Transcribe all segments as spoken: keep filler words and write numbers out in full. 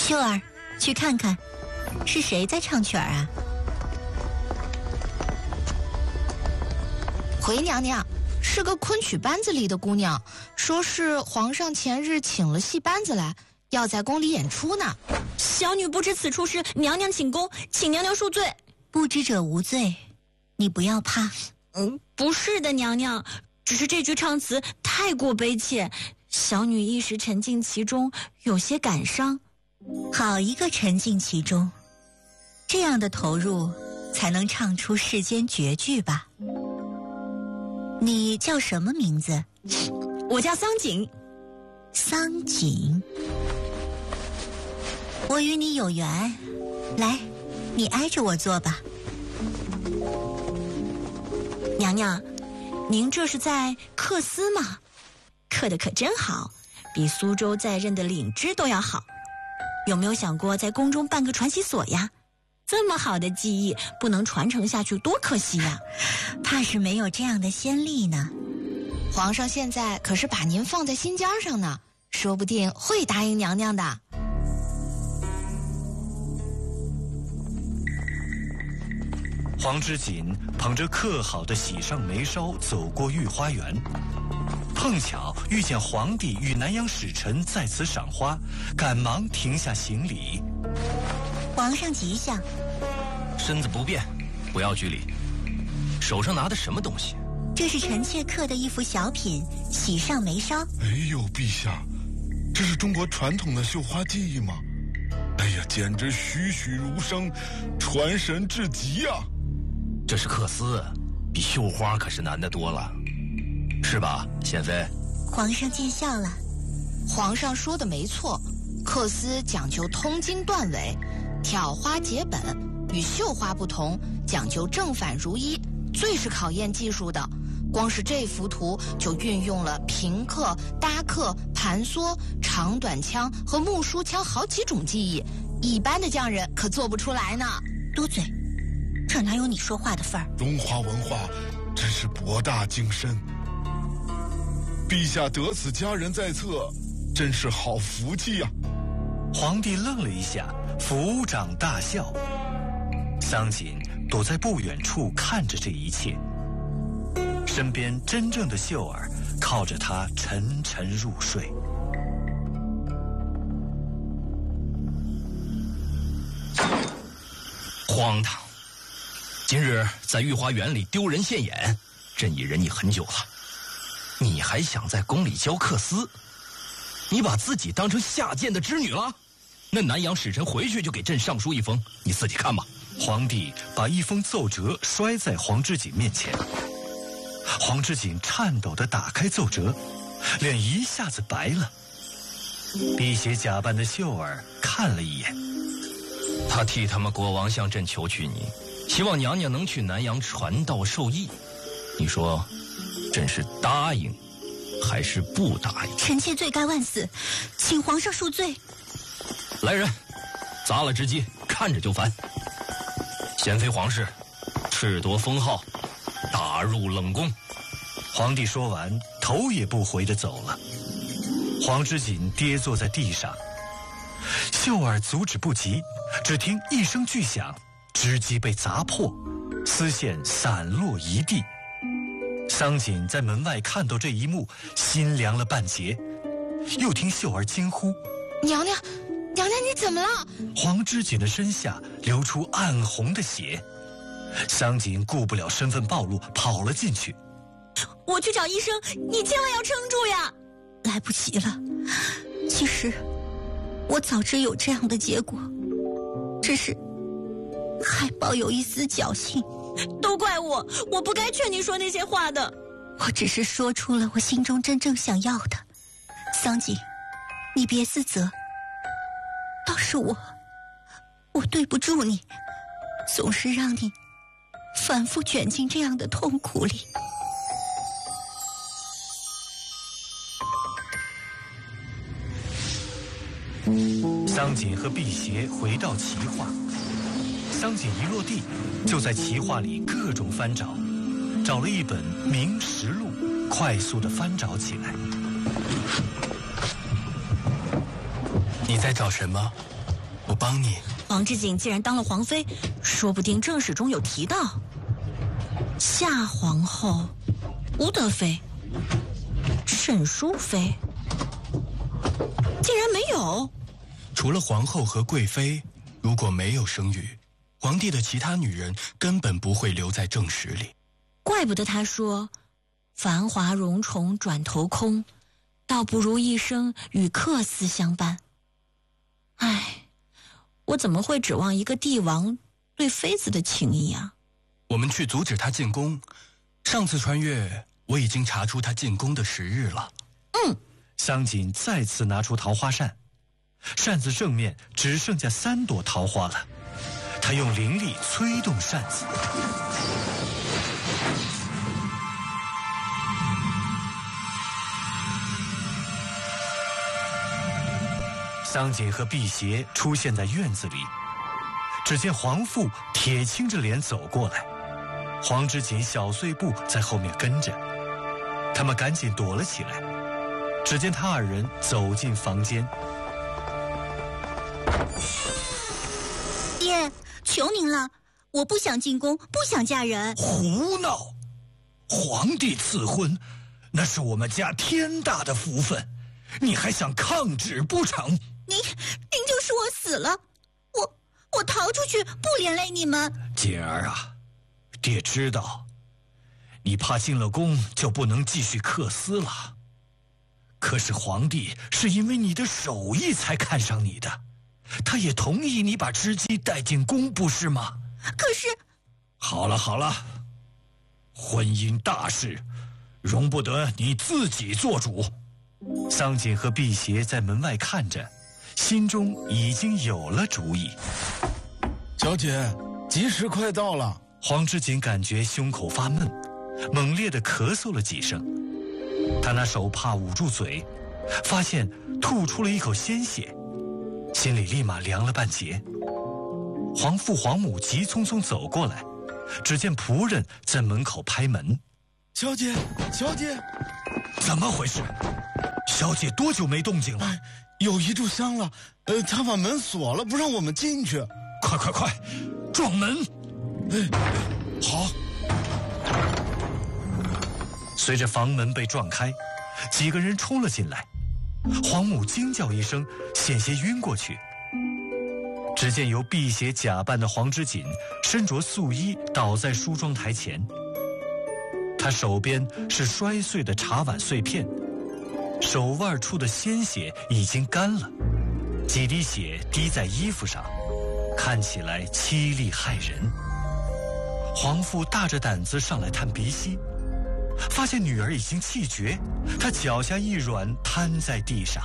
秀儿，去看看，是谁在唱曲儿啊？ 回娘娘，是个昆曲班子里的姑娘，说是皇上前日请了戏班子来，要在宫里演出呢。 小女不知此处事，娘娘请功，请娘娘恕罪。 不知者无罪，你不要怕。 嗯，不是的，娘娘，只是这句唱词太过悲切，小女一时沉浸其中，有些感伤。 好一个沉浸其中，这样的投入才能唱出世间绝句吧。你叫什么名字？ 我叫桑景。 桑景，我与你有缘，来，你挨着我坐吧。 娘娘，您这是在刻丝吗？刻的可真好，比苏州在任的领枝都要好。有没有想过在宫中办个传习所呀？这么好的技艺不能传承下去，多可惜呀！ 怕是没有这样的先例呢。 皇上现在可是把您放在心尖上呢，说不定会答应娘娘的。 黄之锦捧着刻好的喜上眉梢走过御花园，碰巧遇见皇帝与南洋使臣在此赏花，赶忙停下行礼。 皇上吉祥。 身子不便，不要拘礼。手上拿的什么东西？ 这是臣妾刻的一幅小品《喜上眉梢》。 哎呦，陛下，这是中国传统的绣花技艺吗？哎呀，简直栩栩如生，传神至极呀！ 这是刻丝，比绣花可是难得多了，是吧，贤妃？ 皇上见笑了。 皇上说的没错，刻丝讲究通经断纬，挑花结本，与绣花不同，讲究正反如一，最是考验技术的。光是这幅图就运用了平刻、搭刻、盘梭、长短腔和木梳腔好几种技艺，一般的匠人可做不出来呢。 多嘴，这哪有你说话的份儿？ 中华文化真是博大精深，陛下得此佳人在侧，真是好福气呀！ 皇帝愣了一下，抚掌大笑。桑锦躲在不远处看着这一切，身边真正的秀儿靠着他沉沉入睡。 荒唐！今日在御花园里丢人现眼，朕已忍你很久了，你还想在宫里教刻丝？你把自己当成下贱的织女了？那南洋使臣回去就给朕上书一封，你自己看吧。 皇帝把一封奏折摔在黄之锦面前，黄之锦颤抖地打开奏折，脸一下子白了。辟邪假扮的秀儿看了一眼， 他替他们国王向朕求娶你，希望娘娘能去南洋传道授义。你说，朕是答应还是不答应？ 臣妾罪该万死，请皇上恕罪。 来人，砸了之机，看着就烦。贤妃皇室，褫夺封号，打入冷宫。 皇帝说完，头也不回地走了。黄之锦跌坐在地上，秀儿阻止不及，只听一声巨响，织机被砸破，丝线散落一地。桑锦在门外看到这一幕，心凉了半截。又听秀儿惊呼：“ 娘娘，娘娘，你怎么了？” 黄之锦的身下流出暗红的血，桑锦顾不了身份暴露，跑了进去。 我去找医生，你千万要撑住呀！ 来不及了，其实我早知有这样的结果，只是还抱有一丝侥幸。 都怪我，我不该劝你说那些话的。 我只是说出了我心中真正想要的。桑锦，你别自责，倒是我，我对不住你，总是让你反复卷进这样的痛苦里。 桑锦和辟邪回到齐化，桑锦一落地，就在齐化里各种翻找，找了一本《明实录》，快速地翻找起来。 你在找什么？ 我帮你。 黄之锦既然当了皇妃，说不定正史中有提到夏皇后、吴德妃、沈淑妃，竟然没有。 除了皇后和贵妃，如果没有生育，皇帝的其他女人根本不会留在正史里。 怪不得他说繁华荣宠转头空，倒不如一生与客思相伴。唉，我怎么会指望一个帝王对妃子的情谊啊？ 我们去阻止他进宫。上次穿越，我已经查出他进宫的时日了。 嗯， 桑锦再次拿出桃花扇，扇子正面只剩下三朵桃花了。他用灵力催动扇子，桑锦和辟邪出现在院子里。只见皇父铁青着脸走过来，黄之锦小碎步在后面跟着，他们赶紧躲了起来。只见他二人走进房间。 爹，求您了，我不想进宫，不想嫁人。 胡闹！皇帝赐婚，那是我们家天大的福分，你还想抗旨不成？ 您，您就说我死了，我我逃出去不连累你们。 锦儿啊，爹知道，你怕进了宫就不能继续克丝了。可是皇帝是因为你的手艺才看上你的，他也同意你把织姬带进宫，不是吗？ 可是， 好了好了，婚姻大事，容不得你自己做主。桑锦和辟邪在门外看着，心中已经有了主意。 小姐，吉时快到了。 黄之锦感觉胸口发闷，猛烈地咳嗽了几声。他拿手帕捂住嘴，发现吐出了一口鲜血，心里立马凉了半截。皇父皇母急匆匆走过来，只见仆人在门口拍门。 小姐，小姐， 怎么回事？小姐多久没动静了？ 哎，有一炷香了，呃，他把门锁了，不让我们进去。 快快快，撞门！ 哎，好。 随着房门被撞开，几个人冲了进来。皇母惊叫一声，险些晕过去。只见由辟邪假扮的黄之锦身着素衣倒在梳妆台前，他手边是摔碎的茶碗碎片，手腕处的鲜血已经干了，几滴血滴在衣服上，看起来凄厉骇人。皇父大着胆子上来探鼻息，发现女儿已经气绝，他脚下一软，瘫在地上。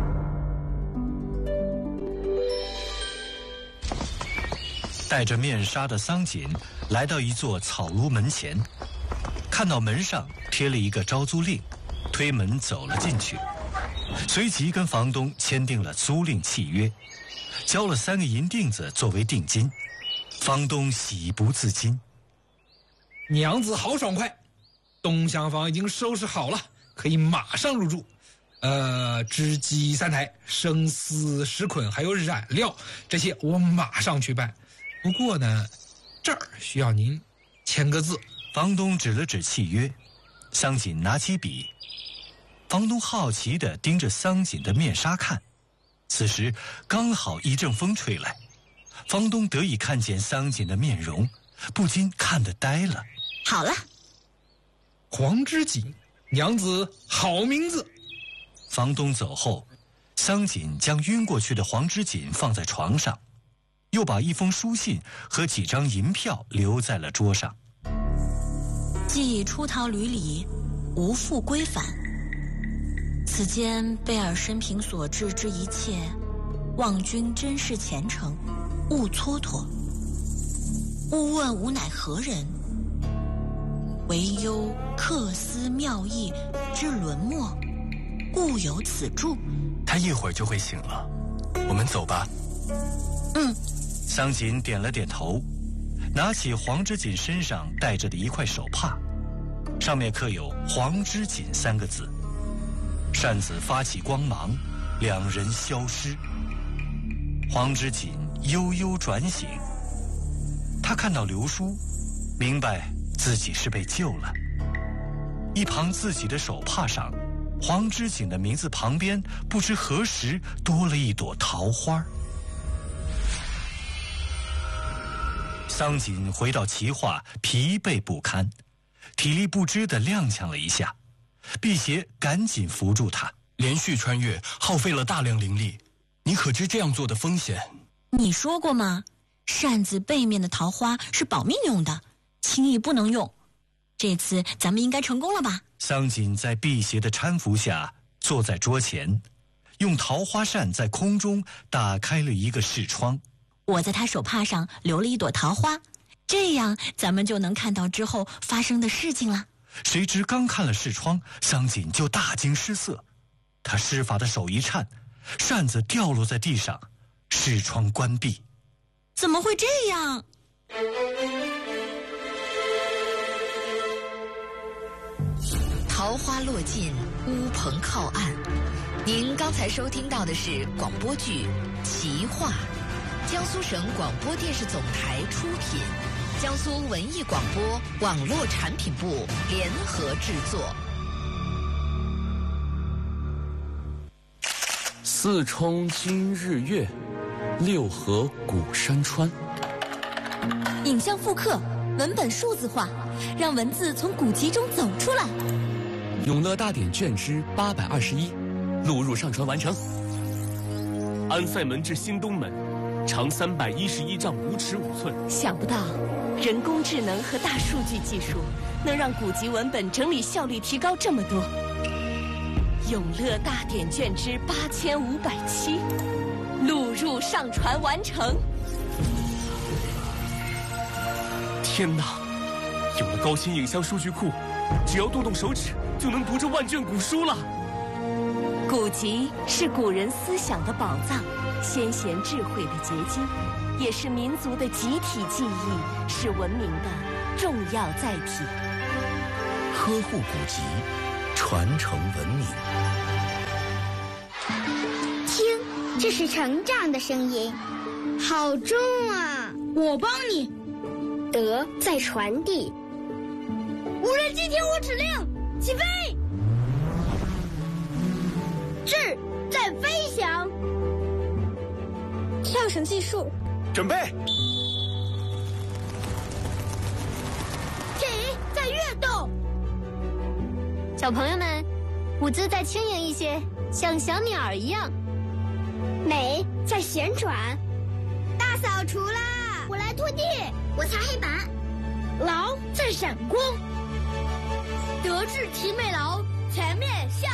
戴着面纱的桑锦来到一座草庐门前，看到门上贴了一个招租令，推门走了进去，随即跟房东签订了租赁契约，交了三个银锭子作为定金。房东喜不自禁： 娘子好爽快，东厢房已经收拾好了，可以马上入住。呃，织机三台，生丝十捆，还有染料，这些我马上去办。不过呢，这儿需要您签个字。 房东指了指契约，桑锦拿起笔。房东好奇地盯着桑锦的面纱看，此时刚好一阵风吹来，房东得以看见桑锦的面容，不禁看得呆了。 好了， 黄之锦，娘子好名字。 房东走后，桑锦将晕过去的黄之锦放在床上，又把一封书信和几张银票留在了桌上。 既出逃旅里，无复归返。此间贝尔生平所至之一切，望君真是前程，勿蹉跎。勿问吾乃何人，唯忧客思妙意之沦没，故有此注。 他一会儿就会醒了，我们走吧。 嗯。 桑锦点了点头，拿起黄之锦身上戴着的一块手帕，上面刻有黄之锦三个字。扇子发起光芒，两人消失。 黄之锦悠悠转醒，他看到刘叔，明白自己是被救了。一旁自己的手帕上，黄之锦的名字旁边不知何时多了一朵桃花。桑锦回到齐化，疲惫不堪，体力不支地踉跄了一下，辟邪赶紧扶住他。 连续穿越耗费了大量灵力，你可知这样做的风险？ 你说过吗？扇子背面的桃花是保命用的，轻易不能用。这次咱们应该成功了吧？ 桑锦在辟邪的搀扶下坐在桌前，用桃花扇在空中打开了一个视窗。 我在他手帕上留了一朵桃花，这样咱们就能看到之后发生的事情了。 谁知刚看了视窗，桑锦就大惊失色，他施法的手一颤，扇子掉落在地上，视窗关闭。 怎么会这样？ 桃花落尽，乌篷靠岸。您刚才收听到的是广播剧《奇话》，江苏省广播电视总台出品，江苏文艺广播网络产品部联合制作。 四冲今日月，六合古山川。 影像复刻，文本数字化，让文字从古籍中走出来。 永乐大典卷之八百二十一，录入上传完成。安塞门至新东门，长三百一十一丈五尺五寸。 想不到，人工智能和大数据技术能让古籍文本整理效率提高这么多。永乐大典卷之八千五百七，录入上传完成。 天哪！有了高清影像数据库，只要动动手指就能读这万卷古书了。 古籍是古人思想的宝藏，先贤智慧的结晶，也是民族的集体记忆，是文明的重要载体。 呵护古籍，传承文明。 听，这是成长的声音，好重啊！ 我帮你。 德在传递。 无人机听我指令，起飞！智在飞翔。 跳绳计数， 准备。 体在跃动。 小朋友们，舞姿再轻盈一些，像小鸟儿一样。美在旋转。 大扫除啦！我来拖地， 我擦黑板。 劳在闪光。德智体美劳全面向